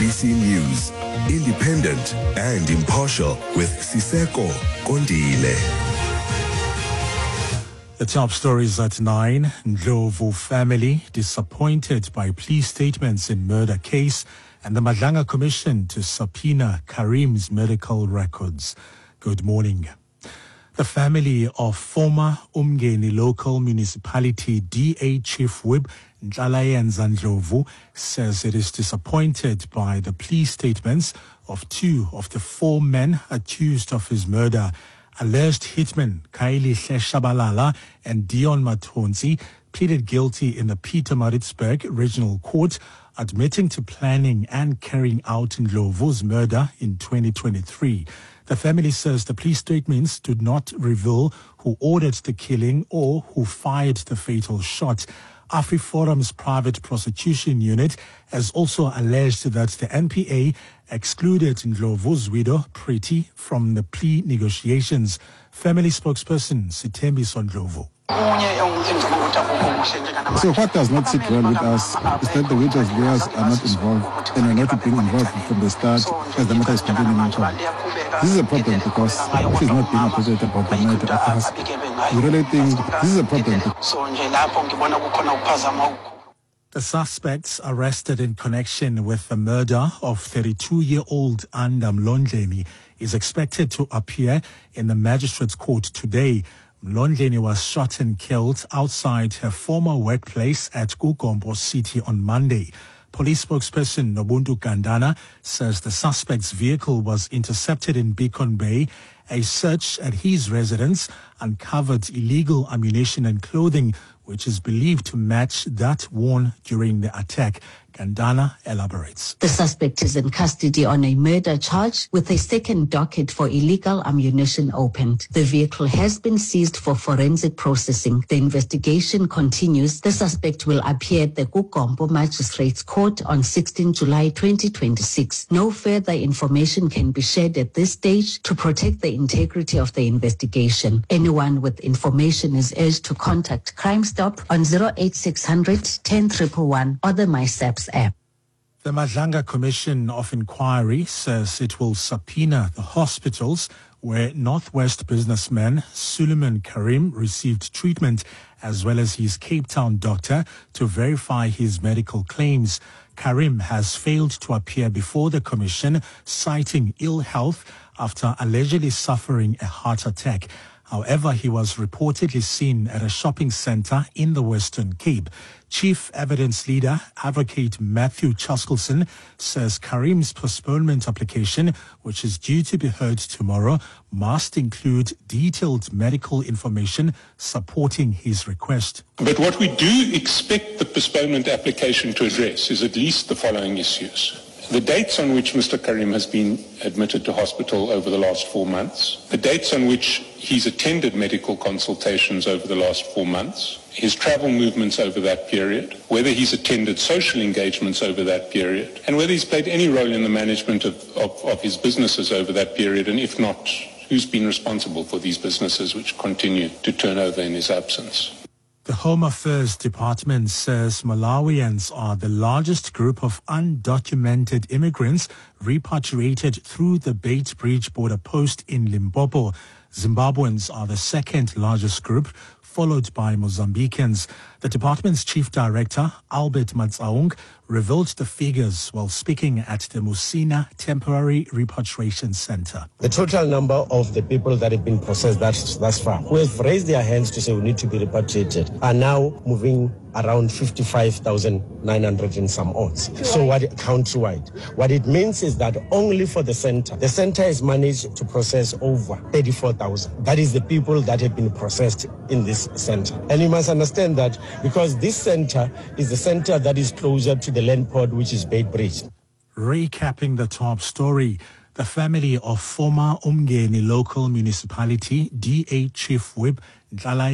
SABC News, independent and impartial with Siseko Kondile. The top stories at 9. Ndlovu family disappointed by plea statements in murder case, and the Madlanga Commission to subpoena Karim's medical records. Good morning. The family of former Umgeni local municipality DA Chief Whip Nhlalayenza Ndlovu says it is disappointed by the plea statements of 2 of the 4 men accused of his murder. Alleged hitmen Kailihle Shabalala and Dion Matonzi pleaded guilty in the Pietermaritzburg Regional Court, admitting to planning and carrying out Ndlovu's murder in 2023. The family says the plea statements did not reveal who ordered the killing or who fired the fatal shot. AfriForum's private prosecution unit has also alleged that the NPA excluded Ndlovu's widow, Pretty, from the plea negotiations. Family spokesperson Sitembi Sondlovu. So what does not sit well with us is that the widow's lawyers are not involved and are not being involved from the start as the matter is continuing in trial. This is a problem because she's not being appreciated about the matter of us. We really think this is a problem. The suspects arrested in connection with the murder of 32-year-old Anda Mlondleni is expected to appear in the magistrate's court today. Mlondleni was shot and killed outside her former workplace at Gugombo City on Monday. Police spokesperson Nobuntu Gandana says the suspect's vehicle was intercepted in Beacon Bay. A search at his residence uncovered illegal ammunition and clothing, which is believed to match that worn during the attack. Gandana elaborates. The suspect is in custody on a murder charge with a second docket for illegal ammunition opened. The vehicle has been seized for forensic processing. The investigation continues. The suspect will appear at the Gugombo Magistrates Court on 16 July 2026. No further information can be shared at this stage to protect the integrity of the investigation. Anyone with information is urged to contact Crime Stop on 08600 10111 or the MySAPS app. The Madlanga Commission of Inquiry says it will subpoena the hospitals where Northwest businessman Suleiman Karim received treatment, as well as his Cape Town doctor, to verify his medical claims. Karim has failed to appear before the commission, citing ill health after allegedly suffering a heart attack. However, he was reportedly seen at a shopping center in the Western Cape. Chief Evidence Leader, Advocate Matthew Chaskelson, says Karim's postponement application, which is due to be heard tomorrow, must include detailed medical information supporting his request. But what we do expect the postponement application to address is at least the following issues. The dates on which Mr. Karim has been admitted to hospital over the last 4 months, the dates on which he's attended medical consultations over the last 4 months, his travel movements over that period, whether he's attended social engagements over that period, and whether he's played any role in the management of his businesses over that period, and if not, who's been responsible for these businesses which continue to turn over in his absence. The Home Affairs Department says Malawians are the largest group of undocumented immigrants repatriated through the Beit Bridge border post in Limpopo. Zimbabweans are the second largest group, followed by Mozambicans. The department's chief director, Albert Matsaung, revealed the figures while speaking at the Musina Temporary Repatriation Center. The total number of the people that have been processed thus far, who have raised their hands to say we need to be repatriated, are now moving around 55,900 and some odds. So what countrywide? What it means is that only for the center has managed to process over 34,000. That is the people that have been processed in this center. And you must understand that because this center is the center that is closer to the land port, which is Beit Bridge. Recapping the top story, the family of former Umgeni local municipality DA Chief Whip Nhlalayenza